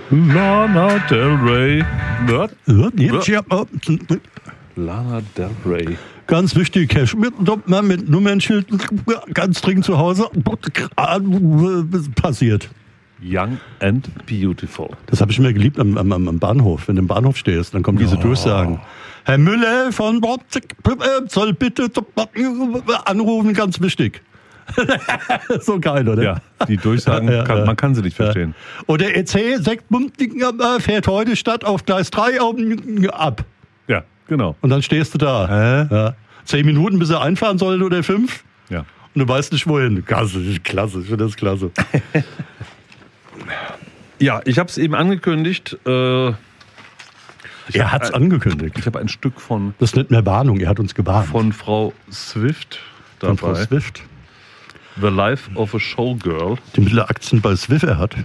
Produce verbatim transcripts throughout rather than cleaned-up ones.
Lana Del Rey. Was? Lana Del Rey. Ganz wichtig, Cash. Mit, mit Nummernschild ganz dringend zu Hause passiert. Young and Beautiful. Das habe ich mir geliebt am, am, am Bahnhof. Wenn du im Bahnhof stehst, dann kommen diese oh. Durchsagen. Herr Müller von soll bitte anrufen, ganz wichtig. So geil, oder? Ja, die Durchsagen, ja, kann, ja. man kann sie nicht verstehen. Ja. Oder E C sechs fährt heute statt auf Gleis drei ab. Ja, genau. Und dann stehst du da. Äh? Ja. Zehn Minuten, bis er einfahren soll oder fünf. Ja. Und du weißt nicht, wohin. Klasse, klasse, ich finde das klasse. Ja, ich habe es eben angekündigt. Äh, er hat es angekündigt. Ich habe ein Stück von... Das ist nicht mehr Warnung, er hat uns gewarnt. Von Frau Swift dabei. Von Frau Swift. The Life of a Showgirl. Die Mittelaktien bei Swift er hat.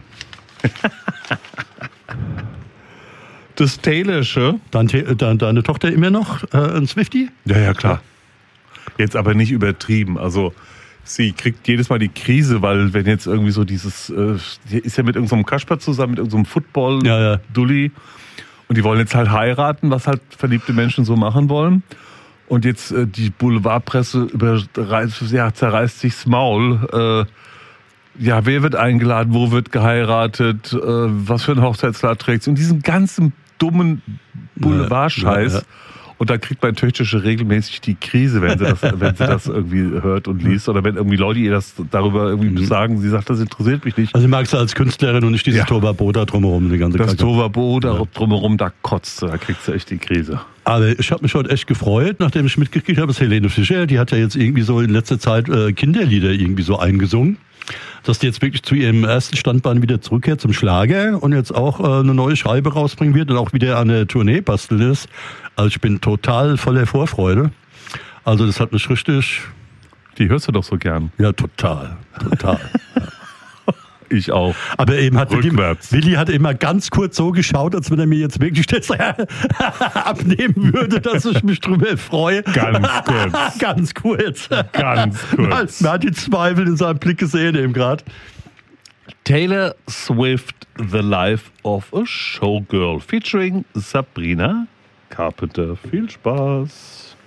Das Taylorsche. Deine, deine, deine Tochter immer noch äh, ein Swiftie? Ja, ja, klar. Jetzt aber nicht übertrieben. Also sie kriegt jedes Mal die Krise, weil wenn jetzt irgendwie so dieses, äh, die ist ja mit irgendeinem Kasper zusammen, mit irgendeinem Football-Dulli. Ja, ja. Und die wollen jetzt halt heiraten, was halt verliebte Menschen so machen wollen. Und jetzt äh, die Boulevardpresse überreißt, ja, zerreißt sich's Maul. Äh, ja, wer wird eingeladen, wo wird geheiratet, äh, was für ein Hochzeitskleid trägt sie. Und diesen ganzen dummen Boulevardscheiß. Ja, ja, ja. Und da kriegt mein Töchterchen regelmäßig die Krise, wenn sie das, wenn sie das irgendwie hört und liest. Oder wenn irgendwie Leute ihr das darüber irgendwie mhm. sagen, sie sagt, das interessiert mich nicht. Also sie mag es als Künstlerin und nicht dieses ja. Tohuwabohu drumherum. Die ganze das Tohuwabohu ja. drumherum, da kotzt sie, da kriegt sie echt die Krise. Aber ich habe mich heute echt gefreut, nachdem ich mitgekriegt habe, dass Helene Fischer, die hat ja jetzt irgendwie so in letzter Zeit äh, Kinderlieder irgendwie so eingesungen. Dass die jetzt wirklich zu ihrem ersten Standbein wieder zurückkehrt zum Schlager und jetzt auch äh, eine neue Scheibe rausbringen wird und auch wieder an der Tournee basteln ist. Also ich bin total voller Vorfreude. Also das hat mich richtig... Die hörst du doch so gern. Ja, total. Total. Ja. Ich auch. Aber eben hat die, Willi hat immer ganz kurz so geschaut, als wenn er mir jetzt wirklich das abnehmen würde, dass ich mich drüber freue. Ganz kurz. Ganz kurz. Ganz kurz. Man hat die Zweifel in seinem Blick gesehen eben gerade. Taylor Swift, The Life of a Showgirl, featuring Sabrina Carpenter. Viel Spaß.